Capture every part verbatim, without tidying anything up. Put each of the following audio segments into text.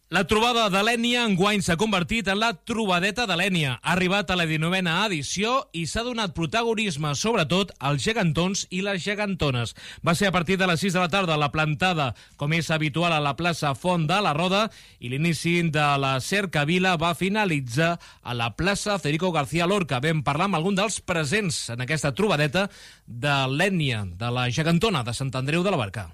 La trobada de l'Ènia enguany s'ha convertit en la trobadeta de l'Ènia. Ha arribat a la dinovena edició i s'ha donat protagonisme, sobretot, als gegantons i les gegantones. Va ser a partir de les sis de la tarda la plantada, com és habitual a la plaça Font de la Roda, i l'inici de la cercavila va finalitzar a la plaça Federico García Lorca. Vam parlar amb algun dels presents en aquesta trobadeta de l'Ènia, de la gegantona de Sant Andreu de la Barca.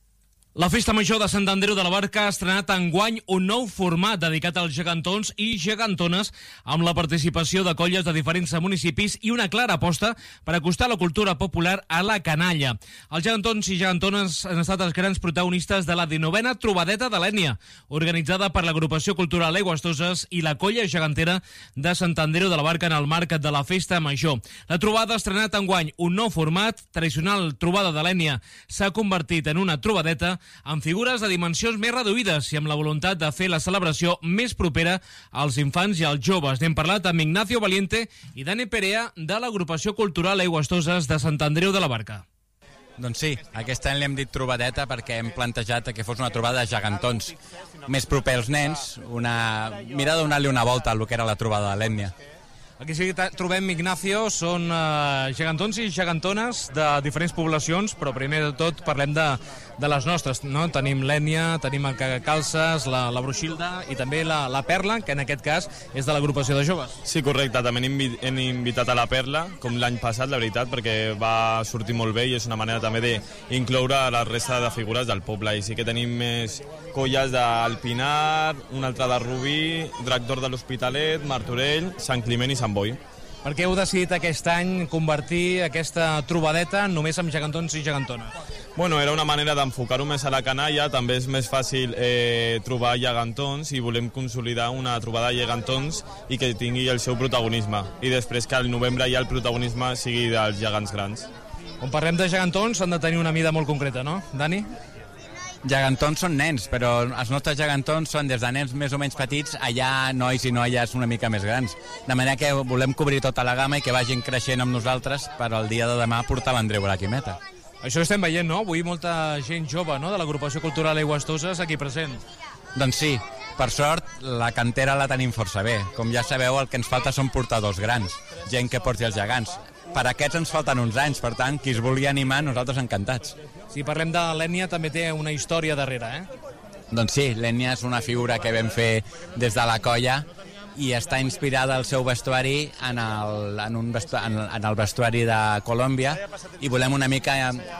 La Festa Major de Sant Andreu de la Barca ha estrenat enguany un nou format dedicat als gegantons i gegantones amb la participació de colles de diferents municipis i una clara aposta per acostar la cultura popular a la canalla. Els gegantons i gegantones han estat els grans protagonistes de la dinovena trobadeta de l'Ènia, organitzada per l'Agrupació Cultural Aigües Toses i la colla gegantera de Sant Andreu de la Barca en el marc de la Festa Major. La trobada ha estrenat enguany un nou format, tradicional trobada de l'Ènia s'ha convertit en una trobadeta amb figures de dimensions més reduïdes i amb la voluntat de fer la celebració més propera als infants i als joves. N'hem parlat amb Ignacio Valiente i Dani Perea de l'Agrupació Cultural Aigües Toses de Sant Andreu de la Barca. Doncs sí, aquest any l'hem dit trobadeta perquè hem plantejat que fos una trobada de gegantons més proper als nens, una... mira de donar-li una volta al que era la trobada de l'Ètnia. Aquí sí que trobem, Ignacio, són uh, gegantons i gegantones de diferents poblacions, però primer de tot parlem de, de les nostres, no? Tenim l'Ènia, tenim el Cagacalces, la, la Bruixilda i també la, la Perla, que en aquest cas és de l'agrupació de joves. Sí, correcte, també hem, hem invitat a la Perla, com l'any passat, la veritat, perquè va sortir molt bé i és una manera també d'incloure la resta de figures del poble. I sí que tenim més colles del Pinar, una altra de Rubí, Drac d'Or de l'Hospitalet, Martorell, Sant Climent i Sant Boi. Per què heu decidit aquest any convertir aquesta trobadeta només amb gegantons i gegantones? Bueno, era una manera d'enfocar-ho més a la canalla, també és més fàcil eh, trobar gegantons i volem consolidar una trobada de gegantons i que tingui el seu protagonisme. I després que al novembre ja el protagonisme sigui dels gegants grans. Quan parlem de gegantons han de tenir una mida molt concreta, no, Dani? Gegantons són nens, però els nostres gegantons són des de nens més o menys petits a ja nois i noies una mica més grans. De manera que volem cobrir tota la gamma i que vagin creixent amb nosaltres per al dia de demà portar l'Andreu a la Quimeta. Això estem veient, no? Avui molta gent jove, no?, de l'Agrupació Cultural Aigües Toses aquí present. Doncs sí, per sort la cantera la tenim força bé. Com ja sabeu, el que ens falta són portadors grans, gent que porti els gegants. Per aquests ens falten uns anys, per tant, qui es vulgui animar, nosaltres encantats. Si parlem de l'Ènia, també té una història darrere, eh? Doncs sí, l'Ènia és una figura que vam fer des de la colla i està inspirada al seu vestuari en el, en un vestu, en, en el vestuari de Colòmbia i volem una mica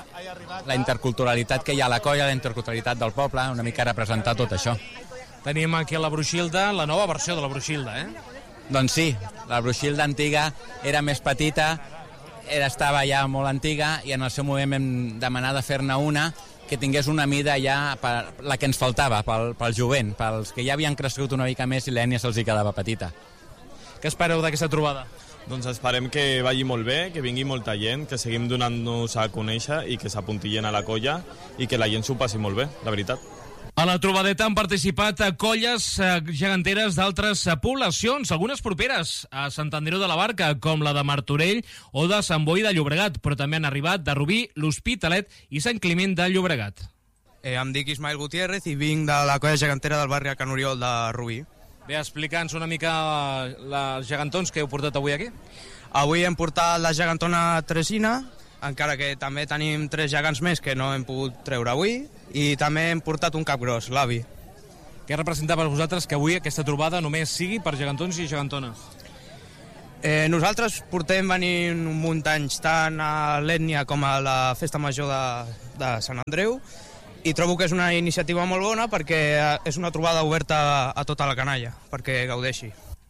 la interculturalitat que hi ha a la colla, la interculturalitat del poble, una mica representar tot això. Tenim aquí a la Bruixilda, la nova versió de la Bruixilda, eh? Doncs sí, la Bruixilda antiga era més petita, era, estava ja molt antiga i en el seu moment vam demanar de fer-ne una que tingués una mida ja per la que ens faltava, pel, pel jovent, pels que ja havien crescut una mica més i l'Ènia se'ls hi quedava petita. Què espereu d'aquesta trobada? Doncs esperem que vagi molt bé, que vingui molta gent, que seguim donant-nos a conèixer i que s'apuntillen a la colla i que la gent s'ho passi molt bé, la veritat. A la trobadeta han participat colles geganteres d'altres poblacions, algunes properes a Sant Andreu de la Barca, com la de Martorell o de Sant Boi de Llobregat, però també han arribat de Rubí, l'Hospitalet i Sant Climent de Llobregat. Eh, em dic Ismael Gutiérrez i vinc de la colla gegantera del barri a Can Oriol de Rubí. Bé, explica'ns una mica les gegantons que heu portat avui aquí. Avui hem portat la gegantona Tresina, encara que també tenim tres gegants més que no hem pogut treure avui, i també hem portat un capgros, l'avi. Què representa per vosaltres que avui aquesta trobada només sigui per gegantons i gegantones? Eh, nosaltres portem venint un munt d'anys tant a l'Ètnia com a la Festa Major de, de Sant Andreu i trobo que és una iniciativa molt bona perquè és una trobada oberta a tota la canalla, perquè gaudeixi.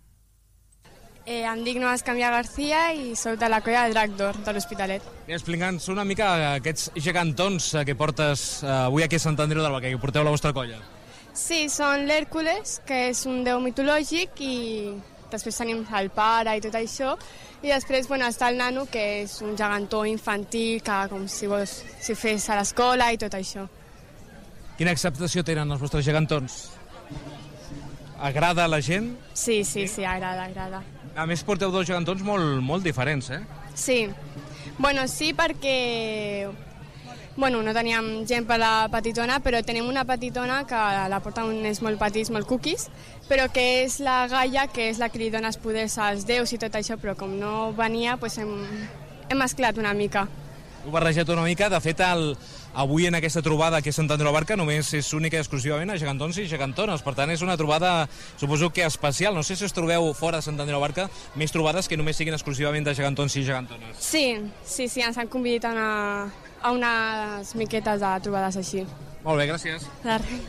Eh, em dic Noas Canvia García i soc de la colla de Drac d'Or de l'Hospitalet. Explica'ns una mica aquests gegantons que portes avui aquí a Sant Andreu de la Barca, que porteu la vostra colla. Sí, són l'Hèrcules, que és un déu mitològic, i després tenim el pare i tot això, i després bueno, està el nano, que és un gegantó infantil, que com si, vos, si fes a l'escola i tot això. Quina acceptació tenen els vostres gegantons? Agrada a la gent? Sí, sí, sí, agrada, agrada. A més, porteu dos gegantons molt, molt diferents, eh? Sí. Bueno, sí, perquè bueno, no teníem gent per la petitona, però tenim una petitona que la porta uns molt petits, molt cookies, però que és la Gaia, que és la que li dona els poders als déus i tot això, però com no venia, doncs hem, hem mesclat una mica. Ho barrejat una mica. De fet, el, avui en aquesta trobada que és Sant Andreu de la Barca només és única i exclusivament a gegantons i gegantones. Per tant, és una trobada, suposo que especial. No sé si us trobeu fora de Sant Andreu de la Barca més trobades que només siguin exclusivament de gegantons i gegantones. Sí, sí, sí, ens han convidat a, una, a unes miquetes de trobades així. Molt bé, gràcies. De res.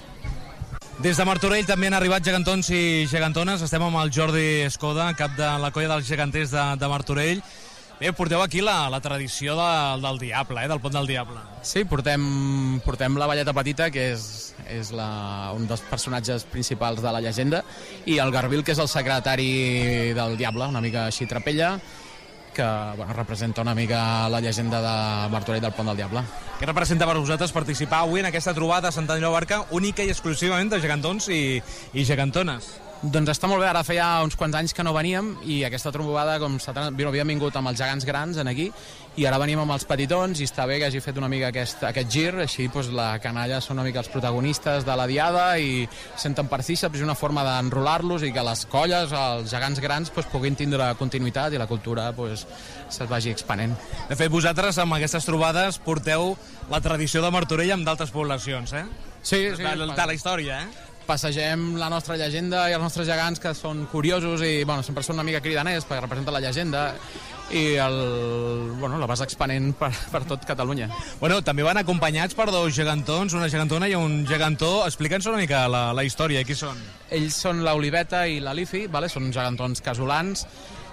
Des de Martorell també han arribat gegantons i gegantones. Estem amb el Jordi Escoda, cap de la colla dels geganters de, de Martorell. Bé, porteu aquí la, la tradició de, del Diable, eh, del Pont del Diable. Sí, portem, portem la Valleta Petita, que és, és la, un dels personatges principals de la llegenda, i el Garbil, que és el secretari del Diable, una mica així trapella, que bueno, representa una mica la llegenda de Martorell del Pont del Diable. Què representa per vosaltres participar avui en aquesta trobada a Sant Andreu de la Barca, única i exclusivament de gegantons i, i gegantones? Doncs està molt bé, ara feia uns quants anys que no veníem i aquesta trobada, com havíem vingut amb els gegants grans en aquí i ara venim amb els petitons i està bé que hagi fet una mica aquest, aquest gir, així doncs, la canalla són una mica els protagonistes de la diada i senten partíceps, és una forma d'enrolar-los i que les colles, els gegants grans, doncs, puguin tindre continuïtat i la cultura doncs, se't vagi expanent. De fet, vosaltres amb aquestes trobades porteu la tradició de Martorell amb d'altres poblacions, eh? Sí, sí. De, de la història, eh? Passegem la nostra llegenda i els nostres gegants que són curiosos i bueno, sempre són una mica cridaners perquè representa la llegenda i el, bueno, la vas expanent per, per tot Catalunya. Bueno, també van acompanyats per dos gegantons, una gegantona i un gegantó. Explica'ns una mica la, la història, qui són? Ells són l'Oliveta i la Lifi, vale? Són gegantons casolans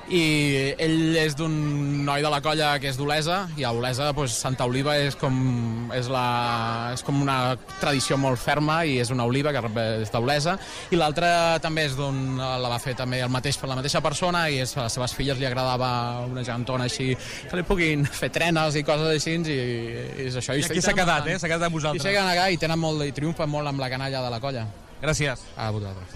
i ell és d'un noi de la colla que és d'Olesa i a Olesa pues, Santa Oliva és com, és, la, és com una tradició molt ferma i és una oliva que és d'Olesa i l'altre també és d'un, la va fer també el mateix per la mateixa persona i és, a les seves filles li agradava una gegantona així que li puguin fer trenes i coses així i, i és això. I aquí s'ha quedat, eh? S'ha quedat amb vosaltres. I s'ha quedat allà i tenen molt, i triomfen molt amb la canalla de la colla. Gràcies. A vosaltres.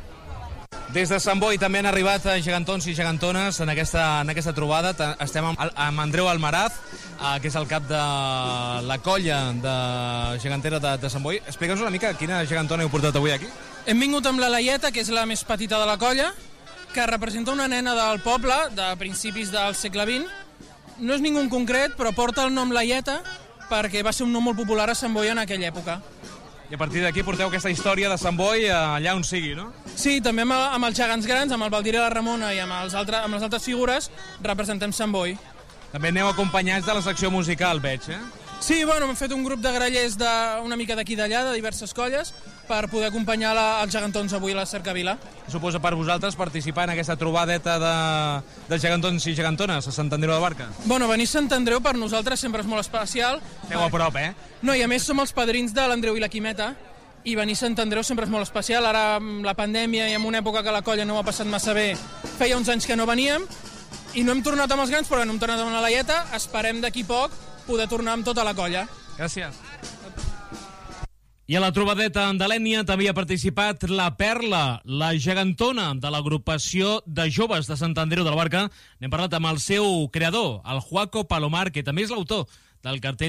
Des de Sant Boi també han arribat gegantons i gegantones en aquesta, en aquesta trobada. Estem amb, amb Andreu Almaraz, eh, que és el cap de la colla de gegantera de, de Sant Boi. Explica'ns una mica quina gegantona heu portat avui aquí. Hem vingut amb la Laieta, que és la més petita de la colla, que representa una nena del poble de principis del segle vint. No és ningú en concret, però porta el nom Laieta perquè va ser un nom molt popular a Sant Boi en aquella època. I a partir d'aquí porteu aquesta història de Sant Boi allà on sigui, no? Sí, també amb, amb els gegants grans, amb el Valdir i la Ramona i amb, els altre, amb les altres figures, representem Sant Boi. També aneu acompanyats de la secció musical, veig, eh? Sí, bueno, hem fet un grup de grallers de, una mica d'aquí d'allà, de diverses colles, per poder acompanyar la, els gegantons avui a la cercavila. Suposa per vosaltres participar en aquesta trobadeta de, de gegantons i gegantones a Sant Andreu de la Barca? Bueno, venir a Sant Andreu per nosaltres sempre és molt especial. Esteu a prop, eh? No, i a més som els padrins de l'Andreu i la Quimeta, i venir a Sant Andreu sempre és molt especial. Ara, amb la pandèmia i en una època que la colla no ho ha passat massa bé, feia uns anys que no veníem, i no hem tornat amb els grans, però no hem tornat amb la Laieta. Esperem d'aquí poc poder tornar amb tota la colla. Gràcies. I a la trobadeta de l'Ènia també ha participat la Perla, la gegantona de l'agrupació de joves de Sant Andreu de la Barca. N'hem parlat amb el seu creador, el Juaco Palomar, que també és l'autor del cartell